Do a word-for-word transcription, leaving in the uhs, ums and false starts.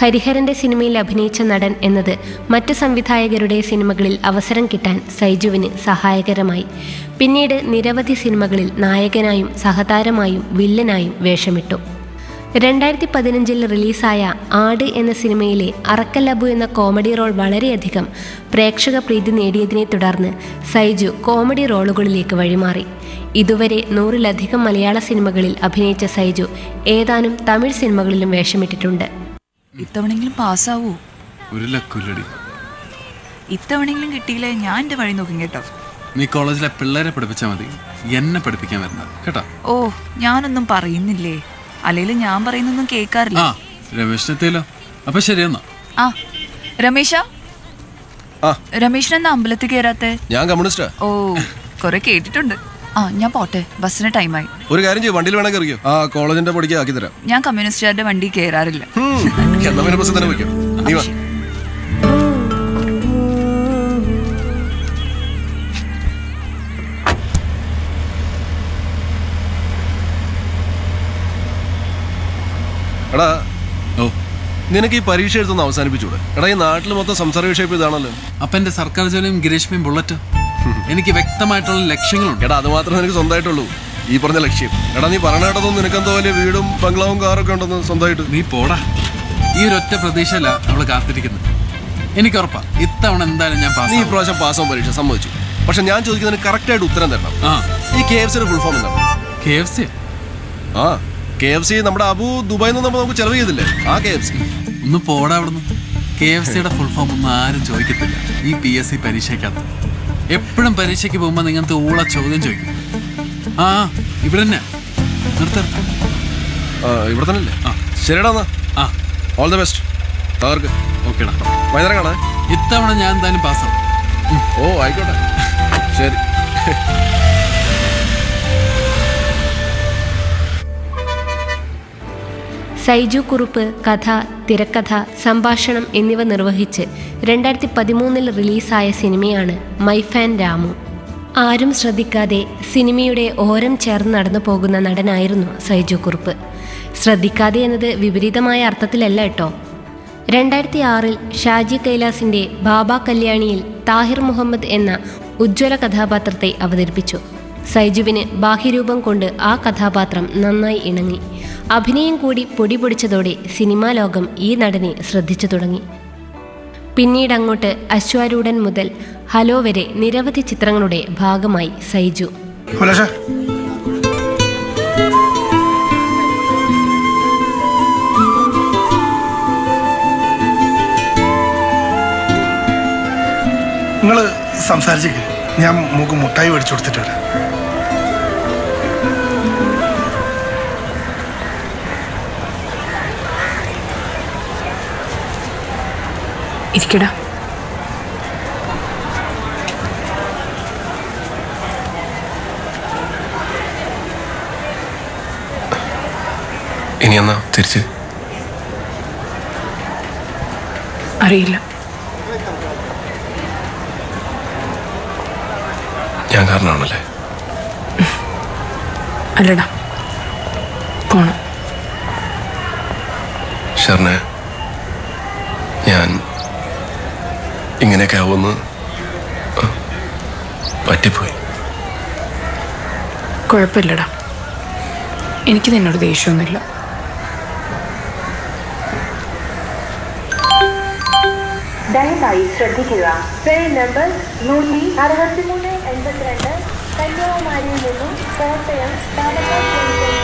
ഹരിഹരന്റെ സിനിമയിൽ അഭിനയിച്ച നടൻ എന്നത് മറ്റ് സംവിധായകരുടെ സിനിമകളിൽ അവസരം കിട്ടാൻ സൈജുവിന് സഹായകരമായി. പിന്നീട് നിരവധി സിനിമകളിൽ നായകനായും സഹതാരമായും വില്ലനായും വേഷമിട്ടു. രണ്ടായിരത്തി പതിനഞ്ചിൽ റിലീസായ ആട് എന്ന സിനിമയിലെ അറക്കൽ അബു എന്ന കോമഡി റോൾ വളരെയധികം പ്രേക്ഷക പ്രീതി നേടിയതിനെ തുടർന്ന് സൈജു കോമഡി റോളുകളിലേക്ക് വഴിമാറി. ഇതുവരെ നൂറിലധികം മലയാള സിനിമകളിൽ അഭിനയിച്ച സൈജു ഏതാനും തമിഴ് സിനിമകളിലും വേഷമിട്ടിട്ടുണ്ട്. ഇത്തവണെങ്കിലും പാസ്സാവൂ? ഒരു ലക്കുല്ലടി. ഇത്തവണെങ്കിലും കിട്ടിയില്ലേ ഞാൻ എന്റെ വഴി നോക്കും കേട്ടോ. നീ കോളേജിലെ പിള്ളേരെ പഠിപ്പിച്ചാൽ മതി, എന്നെ പഠിപ്പിക്കാൻ വരുന്നത് കേട്ടോ. ഓ, ഞാനൊന്നും പറയുന്നില്ലേ, അല്ലെങ്കിലും ഞാൻ പറയുന്നൊന്നും കേൾക്കാറില്ല. ആ രമേശിനെത്തിയല്ലോ, അപ്പൊ ശരിയെന്നാ. ആ രമേശ, രമേശിനെന്താ അമ്പലത്തിൽ കയറാത്തെ? ഞാൻ കമ്മ്യൂണിസ്റ്റാ. ഓ, കൊറേ കേട്ടിട്ടുണ്ട്. ആ ഞാൻ പോട്ടെ, ബസ്സിന് ടൈമായി. ഒരു കാര്യം ചെയ്യും, വണ്ടിയിൽ വേണമെങ്കിൽ ഇറങ്ങിയോ, ആ കോളേജിന്റെ പഠിക്കാൻ ആക്കി തരാം. ഞാൻ കമ്മ്യൂണിസ്റ്റുകാരുടെ വണ്ടി കയറാറില്ല. ബസ് തന്നെ വയ്ക്കും. നീ വാ. എടാ, ഓ നിനക്ക് ഈ പരീക്ഷ എഴുതുന്ന അവസാനിപ്പിച്ചൂടെ? എടാ, ഈ നാട്ടിൽ മൊത്തം സംസാര വിഷയം ഇതാണല്ലോ. അപ്പൊ എന്റെ സർക്കാർ ജോലിയും ഗിരീഷ്മയും ബുള്ളറ്റും എനിക്ക് വ്യക്തമായിട്ടുള്ള ലക്ഷ്യങ്ങളുണ്ട്. എടാ, അത് മാത്രമേ നിനക്ക് സ്വന്തമായിട്ടുള്ളൂ, ഈ പറഞ്ഞ ലക്ഷ്യം. എടാ, നീ പറഞ്ഞ കേട്ടതൊന്നും നിനക്കെന്തോ വലിയ വീടും ബംഗ്ലാവും കാറൊക്കെ ഉണ്ടെന്ന് സ്വന്തമായിട്ട്. നീ പോടാ, ഈ ഒരു ഒറ്റ പ്രതീക്ഷയല്ല അവള് കാത്തിരിക്കുന്നത്. എനിക്ക് ഉറപ്പാ ഇത്തവണ എന്തായാലും ഞാൻ പാസ്. നീ ഈ പ്രാവശ്യം പാസ്സാവും പരീക്ഷ, സമ്മതിച്ചു. പക്ഷെ ഞാൻ ചോദിക്കുന്നതിന് കറക്റ്റ് ആയിട്ട് ഉത്തരം തരണം. ആ ഈ കെ എഫ് സിയുടെ ഫുൾ ഫോം എന്താണ്? K F C? ആ കെ എഫ് സി നമ്മുടെ അബു ദുബായിൽ നിന്ന് നമുക്ക് ചെലവ് ചെയ്തില്ലേ, ആ കെ എഫ് സി. ഒന്ന് പോടാ അവിടുന്ന്. കെ എഫ് സിയുടെ ഫുൾ ഫോം ഒന്നും ആരും ചോദിക്കത്തില്ല ഈ പി എസ് സി പരീക്ഷയ്ക്കകത്ത്. എപ്പോഴും പരീക്ഷയ്ക്ക് പോകുമ്പോൾ നിങ്ങനത്തെ ഊള ചോദ്യം ചോദിക്കും. ആ ഇവിടെ തന്നെ നിർത്ത. ഇവിടെ തന്നെ അല്ലേ? ആ ശരിടാ എന്നാ. ആ ഓൾ ദ ബെസ്റ്റ്. തകർക്ക്. ഓക്കേടാ. വൈകുന്നേരം കാണാൻ. ഇത്തവണ ഞാൻ എന്തായാലും പാസ്സാവും. ഓ ആയിക്കോട്ടെ, ശരി. സൈജു കുറുപ്പ് കഥ, തിരക്കഥ, സംഭാഷണം എന്നിവ നിർവഹിച്ച് രണ്ടായിരത്തി പതിമൂന്നിൽ റിലീസായ സിനിമയാണ് മൈ ഫാൻ രാമു. ആരും ശ്രദ്ധിക്കാതെ സിനിമയുടെ ഓരം ചേർന്ന് നടന്നു പോകുന്ന നടനായിരുന്നു സൈജു കുറുപ്പ്. ശ്രദ്ധിക്കാതെ എന്നത് വിപരീതമായ അർത്ഥത്തിലല്ല കേട്ടോ. രണ്ടായിരത്തി ആറിൽ ഷാജി കൈലാസിൻ്റെ ബാബ കല്യാണിയിൽ താഹിർ മുഹമ്മദ് എന്ന ഉജ്ജ്വല കഥാപാത്രത്തെ അവതരിപ്പിച്ചു. സൈജുവിന് ബാഹ്യരൂപം കൊണ്ട് ആ കഥാപാത്രം നന്നായി ഇണങ്ങി. അഭിനയം കൂടി പൊടി പൊടിച്ചതോടെ സിനിമാ ലോകം ഈ നടനെ ശ്രദ്ധിച്ചു തുടങ്ങി. പിന്നീടങ്ങോട്ട് അശ്വാരൂഢൻ മുതൽ ഹലോ വരെ നിരവധി ചിത്രങ്ങളുടെ ഭാഗമായി സൈജു. നിങ്ങൾ സംസാരിച്ചേക്ക്, ഞാൻ മൂക്ക് മുട്ടായി മേടിച്ചു കൊടുത്തിട്ടുണ്ട്. ഇരിക്കടാ. ഇനി എന്നാ തിരിച്ച്? അറിയില്ല. ഞാൻ കാരണമാണല്ലേ? അല്ലടാ, പോണം. ഷർണെ, ഞാൻ ഇങ്ങനെയൊക്കെ ആവുമെന്ന് പറ്റിപ്പോയി. കുഴപ്പമില്ലടാ, എനിക്ക് നിന്നോട് ദേഷ്യമൊന്നുമില്ല. ദയവായി ശ്രദ്ധിക്കുക, ട്രെയിൻ നമ്പർ നൂറ്റി അറുപത്തിമൂന്ന് എൺപത്തിരണ്ട് കന്യാകുമാരിയിൽ നിന്നും കോട്ടയം പാലക്കാട്